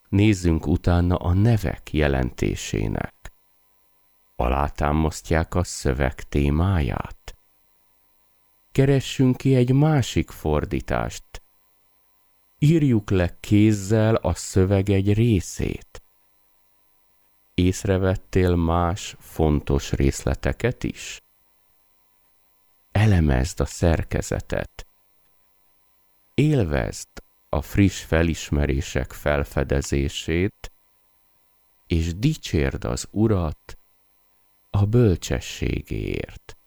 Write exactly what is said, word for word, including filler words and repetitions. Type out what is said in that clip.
Nézzünk utána a nevek jelentésének. Alátámasztják a szöveg témáját? Keressünk ki egy másik fordítást. Írjuk le kézzel a szöveg egy részét. Észrevettél más fontos részleteket is? Elemezd a szerkezetet. Élvezd a friss felismerések felfedezését, és dicsérd az Urat a bölcsességéért.